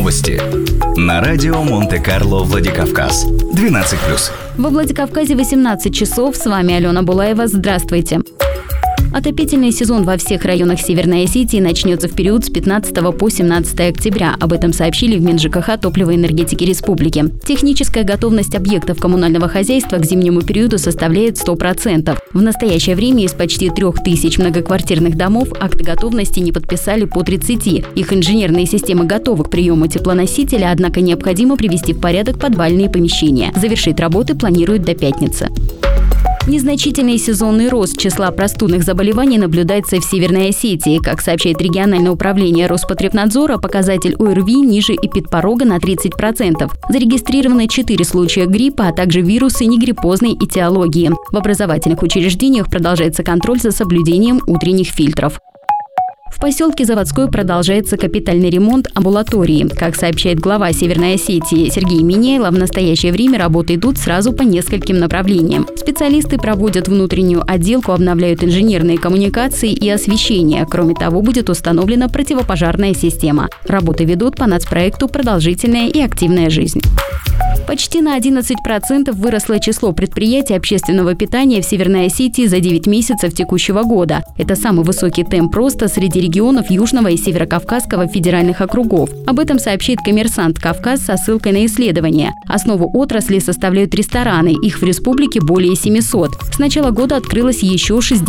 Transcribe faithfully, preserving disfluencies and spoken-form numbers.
Новости. На радио Монте-Карло Владикавказ. двенадцать плюс. Во Владикавказе восемнадцать часов. С вами Алена Булаева. Здравствуйте. Отопительный сезон во всех районах Северной Осетии начнется в период с пятнадцатого по семнадцатое октября. Об этом сообщили в МинЖКХ топлива и энергетики республики. Техническая готовность объектов коммунального хозяйства к зимнему периоду составляет сто процентов. В настоящее время из почти трех тысяч многоквартирных домов акты готовности не подписали по тридцати. Их инженерные системы готовы к приему теплоносителя, однако необходимо привести в порядок подвальные помещения. Завершить работы планируют до пятницы. Незначительный сезонный рост числа простудных заболеваний наблюдается в Северной Осетии. Как сообщает региональное управление Роспотребнадзора, показатель ОРВИ ниже эпидпорога на тридцать процентов. Зарегистрированы четыре случая гриппа, а также вирусы негриппозной этиологии. В образовательных учреждениях продолжается контроль за соблюдением утренних фильтров. В поселке Заводской продолжается капитальный ремонт амбулатории. Как сообщает глава Северной Осетии Сергей Минейло, в настоящее время работы идут сразу по нескольким направлениям. Специалисты проводят внутреннюю отделку, обновляют инженерные коммуникации и освещение. Кроме того, будет установлена противопожарная система. Работы ведут по нацпроекту «Продолжительная и активная жизнь». Почти на одиннадцать процентов выросло число предприятий общественного питания в Северной Осетии за девять месяцев текущего года. Это самый высокий темп роста среди регионов Южного и Северокавказского федеральных округов. Об этом сообщает «Коммерсант Кавказ» со ссылкой на исследование. Основу отрасли составляют рестораны. Их в республике более семисот. С начала года открылось еще шестьдесят